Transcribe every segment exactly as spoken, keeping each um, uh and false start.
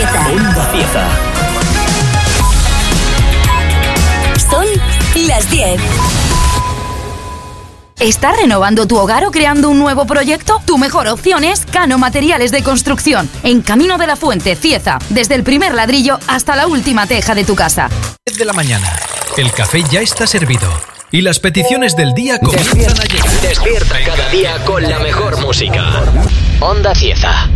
Cieza. Onda Cieza. Son las diez. ¿Estás renovando tu hogar o creando un nuevo proyecto? Tu mejor opción es Cano Materiales de Construcción, en Camino de la Fuente, Cieza, desde el primer ladrillo hasta la última teja de tu casa. diez de la mañana. El café ya está servido y las peticiones del día comienzan Despierta, a llegar. despierta cada día con la mejor música. Onda Cieza.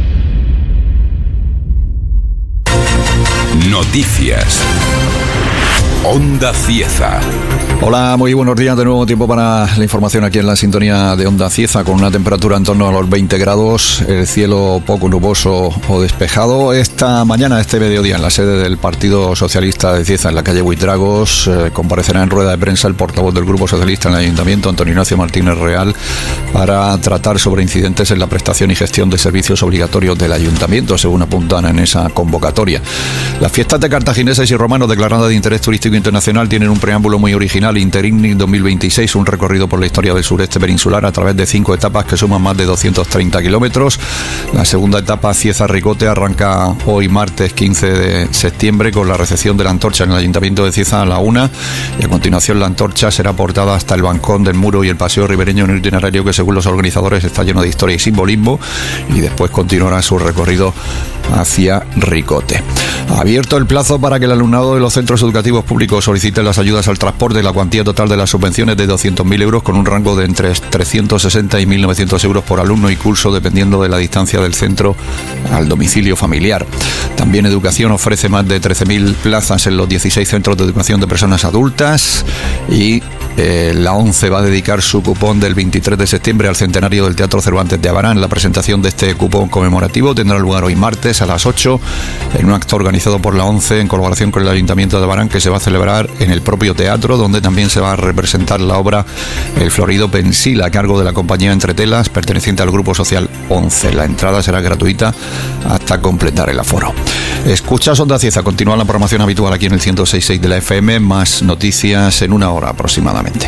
Noticias. Onda Cieza. Hola, muy buenos días. De nuevo tiempo para la información aquí en la sintonía de Onda Cieza, con una temperatura en torno a los veinte grados, el cielo poco nuboso o despejado. Esta mañana, este mediodía, en la sede del Partido Socialista de Cieza, en la calle Buitragos, eh, comparecerá en rueda de prensa el portavoz del Grupo Socialista en el Ayuntamiento, Antonio Ignacio Martínez Real, para tratar sobre incidentes en la prestación y gestión de servicios obligatorios del Ayuntamiento, según apuntan en esa convocatoria. Las fiestas de cartagineses y romanos declaradas de interés turístico internacional tienen un preámbulo muy original: Interimni dos mil veintiséis, un recorrido por la historia del sureste peninsular a través de cinco etapas que suman más de doscientos treinta kilómetros. La segunda etapa, Cieza-Ricote, arranca hoy martes quince de septiembre con la recepción de la antorcha en el Ayuntamiento de Cieza a la una, y a continuación la antorcha será portada hasta el Bancón del Muro y el Paseo Ribereño, en un itinerario que, según los organizadores, está lleno de historia y simbolismo, y después continuará su recorrido hacia Ricote. Abierto el plazo para que el alumnado de los centros educativos públicos solicite las ayudas al transporte. La cuantía total de las subvenciones de doscientos mil euros, con un rango de entre trescientos sesenta y mil novecientos euros por alumno y curso, dependiendo de la distancia del centro al domicilio familiar. También Educación ofrece más de trece mil plazas en los dieciséis centros de educación de personas adultas, y eh, la ONCE va a dedicar su cupón del veintitrés de septiembre al centenario del Teatro Cervantes de Abarán. La presentación de este cupón conmemorativo tendrá lugar hoy martes a las ocho en un acto organizado por la ONCE en colaboración con el Ayuntamiento de Abarán, que se va a celebrar en el propio teatro, donde también se va a representar la obra El Florido Pensil, a cargo de la compañía Entretelas, perteneciente al Grupo Social ONCE. La entrada será gratuita hasta completar el aforo. Escuchas Onda Cieza, continúa la programación habitual aquí en el ciento seis punto seis de la F M, más noticias en una hora aproximadamente.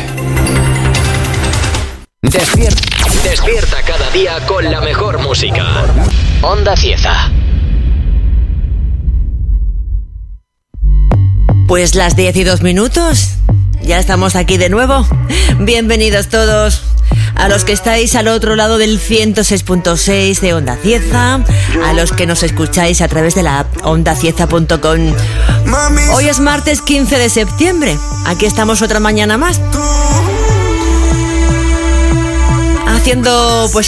Despierta, despierta cada día con la mejor música. Onda Cieza. Pues las diez y dos minutos, ya estamos aquí de nuevo. Bienvenidos todos a los que estáis al otro lado del ciento seis punto seis de Onda Cieza, a los que nos escucháis a través de la app onda cieza punto com. Hoy es martes quince de septiembre, aquí estamos otra mañana más, haciendo pues